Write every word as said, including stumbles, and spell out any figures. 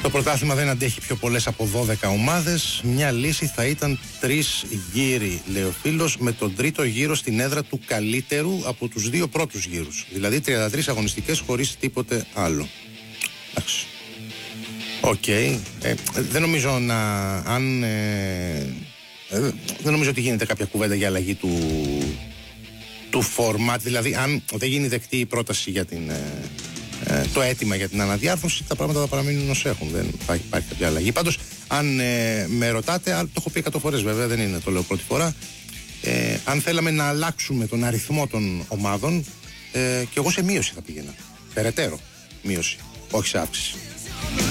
Το πρωτάθλημα δεν αντέχει πιο πολλές από δώδεκα ομάδες. Μια λύση θα ήταν τρεις γύροι, λέει ο φίλος, με τον τρίτο γύρο στην έδρα του καλύτερου από τους δύο πρώτους γύρους. Δηλαδή τριάντα τρεις αγωνιστικές χωρίς τίποτε άλλο. Εντάξει. Οκ. Okay. Ε, δεν νομίζω να... Αν, ε, ε, δεν νομίζω ότι γίνεται κάποια κουβέντα για αλλαγή του, του format. Δηλαδή αν δεν γίνει δεκτή η πρόταση για την... Ε, Ε, το αίτημα για την αναδιάρθρωση, τα πράγματα θα παραμείνουν ως έχουν. Δεν θα υπάρχει κάποια αλλαγή. Πάντως, αν ε, με ρωτάτε, το έχω πει εκατό φορές βέβαια, δεν είναι, το λέω πρώτη φορά. Ε, αν θέλαμε να αλλάξουμε τον αριθμό των ομάδων, ε, και εγώ σε μείωση θα πήγαινα. Περαιτέρω μείωση, όχι σε αύξηση.